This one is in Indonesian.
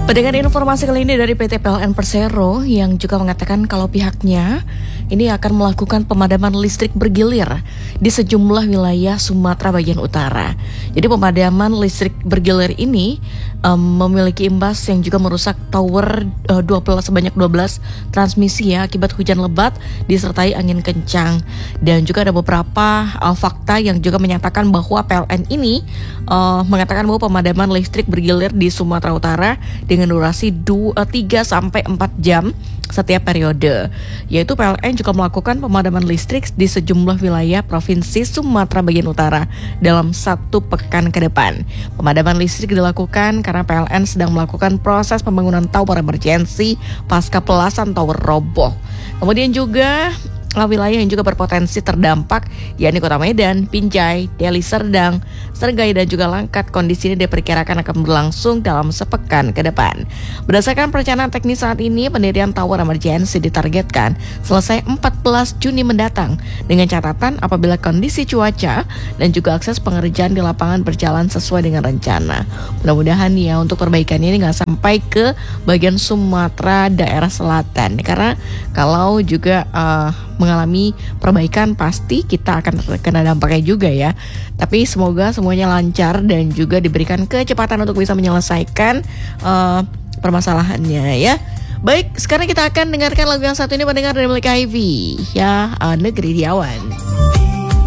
Pendengar informasi kali ini dari PT PLN Persero yang juga mengatakan kalau pihaknya ini akan melakukan pemadaman listrik bergilir di sejumlah wilayah Sumatera bagian utara. Jadi pemadaman listrik bergilir ini memiliki imbas yang juga merusak tower sebanyak 12 transmisi ya akibat hujan lebat disertai angin kencang. Dan juga ada beberapa fakta yang juga menyatakan bahwa PLN ini mengatakan bahwa pemadaman listrik bergilir di Sumatera Utara dengan durasi 3-4 jam setiap periode. Yaitu PLN juga melakukan pemadaman listrik di sejumlah wilayah Provinsi Sumatera bagian utara dalam 1 pekan ke depan. Pemadaman listrik dilakukan karena PLN sedang melakukan proses pembangunan tower emergency pasca pelasan tower roboh. Kemudian juga wilayah yang juga berpotensi terdampak yakni Kota Medan, Binjai, Deli Serdang, Sergai dan juga Langkat. Kondisi ini diperkirakan akan berlangsung dalam sepekan ke depan. Berdasarkan perencanaan teknis saat ini, pendirian tower emergency ditargetkan selesai 14 Juni mendatang dengan catatan apabila kondisi cuaca dan juga akses pengerjaan di lapangan berjalan sesuai dengan rencana. Mudah-mudahan ya untuk perbaikannya ini nggak sampai ke bagian Sumatera daerah selatan karena kalau juga mengalami perbaikan pasti kita akan terkena dampaknya juga ya. Tapi semoga semuanya lancar dan juga diberikan kecepatan untuk bisa menyelesaikan permasalahannya ya. Baik, sekarang kita akan dengarkan lagu yang satu ini pendengar dari milik Ivy ya, Negeri di Awan.